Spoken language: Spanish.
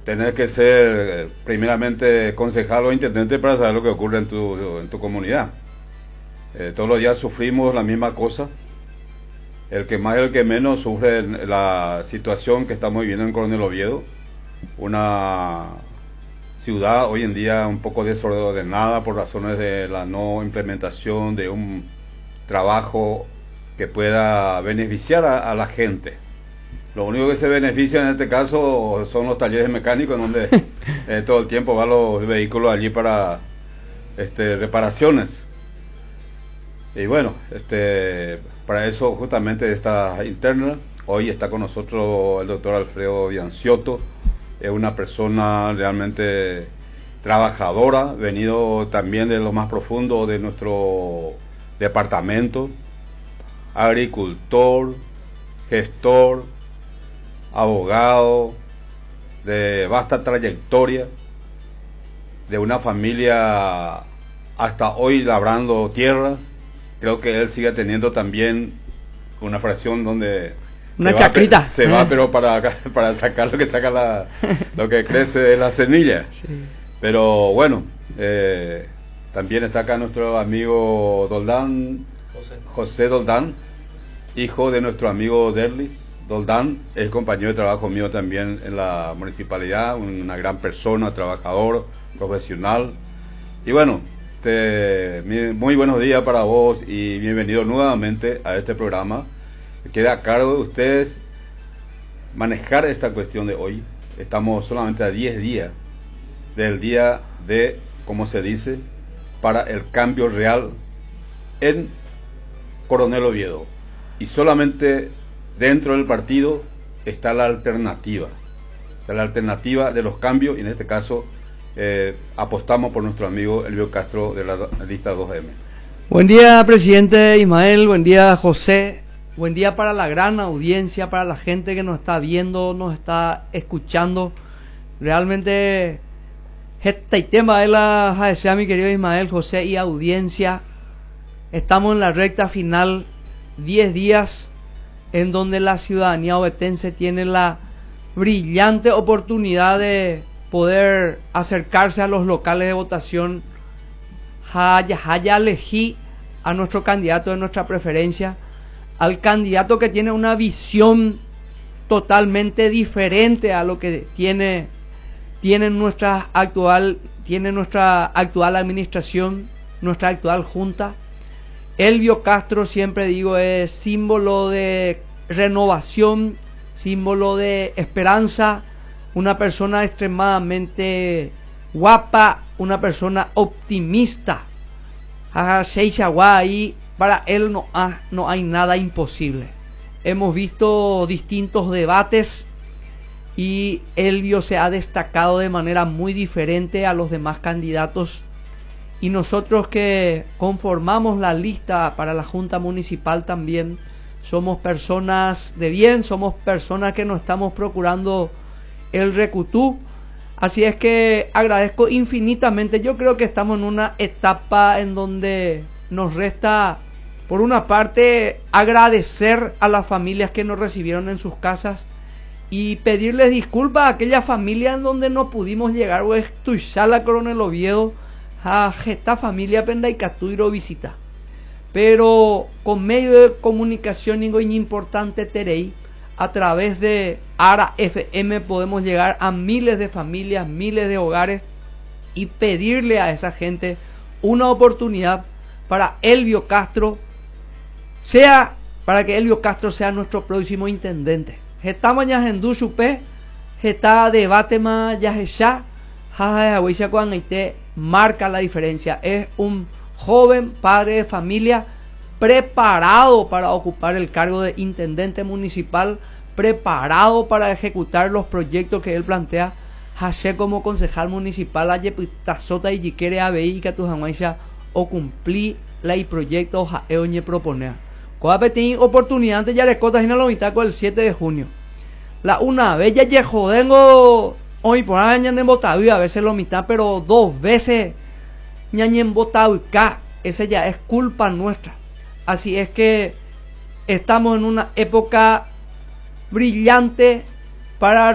tenés que ser primeramente concejal o intendente para saber lo que ocurre en tu comunidad. Todos los días sufrimos la misma cosa. El que más y el que menos sufre la situación que estamos viviendo en Coronel Oviedo, una ciudad hoy en día un poco desordenada por razones de la no implementación de un trabajo que pueda beneficiar a la gente. Lo único que se beneficia en este caso son los talleres mecánicos, donde todo el tiempo van los vehículos allí para reparaciones. Y bueno, para eso justamente esta interna, hoy está con nosotros el doctor Alfredo Bianciotto. Es una persona realmente trabajadora, venido también de lo más profundo de nuestro departamento, agricultor, gestor, abogado, de vasta trayectoria, de una familia hasta hoy labrando tierra. Creo que él sigue teniendo también una fracción donde una chacrita. Se va, pero para sacar lo que saca lo que crece de la semilla. Sí. Pero bueno, también está acá nuestro amigo Doldán, José Doldán, hijo de nuestro amigo Derlis Doldán, es compañero de trabajo mío también en la municipalidad, una gran persona, trabajador, profesional. Y bueno, muy buenos días para vos y bienvenido nuevamente a este programa. Queda a cargo de ustedes manejar esta cuestión de hoy. Estamos solamente a 10 días del día de, como se dice, para el cambio real en Coronel Oviedo. Y solamente dentro del partido está la alternativa. Está la alternativa de los cambios, y en este caso apostamos por nuestro amigo Elvio Castro de la lista 2M. Buen día, presidente Ismael, buen día, José, buen día para la gran audiencia, para la gente que nos está viendo, nos está escuchando. Realmente, este tema es la jaesea, mi querido Ismael, José y audiencia. Estamos en la recta final, 10 días en donde la ciudadanía ovetense tiene la brillante oportunidad de poder acercarse a los locales de votación, haya elegí a nuestro candidato de nuestra preferencia, al candidato que tiene una visión totalmente diferente a lo que tiene nuestra actual administración, nuestra actual junta. Elvio Castro, siempre digo, es símbolo de renovación, símbolo de esperanza, una persona extremadamente guapa, una persona optimista. Ahí para él no hay nada imposible. Hemos visto distintos debates y Elvio se ha destacado de manera muy diferente a los demás candidatos. Y nosotros que conformamos la lista para la Junta Municipal también somos personas de bien, somos personas que no estamos procurando el recutú. Así es que agradezco infinitamente. Yo creo que estamos en una etapa en donde nos resta, por una parte, agradecer a las familias que nos recibieron en sus casas y pedirles disculpas a aquellas familias en donde no pudimos llegar o estudiar la Coronel Oviedo a esta familia pendaicatuiro visita. Pero con medio de comunicación importante terei, a través de ARA FM podemos llegar a miles de familias, miles de hogares y pedirle a esa gente una oportunidad para Elvio Castro, para que Elvio Castro sea nuestro próximo intendente. Estamos ya en Duchupe, está debate más ya marca la diferencia. Es un joven padre de familia preparado para ocupar el cargo de intendente municipal, preparado para ejecutar los proyectos que él plantea, hacer como concejal municipal, ayepitazota y quiere ABI que tu jamaisa o cumplir la proyecto jaeoñe proponer. Coapetín oportunidad de yarecotas y no lo mitaco el 7 de junio. La una vez ya jodengo hoy por año en Botaví, a veces lo mitad, pero 2 veces ñañe en Botaví, ese ya es culpa nuestra. Así es que estamos en una época brillante para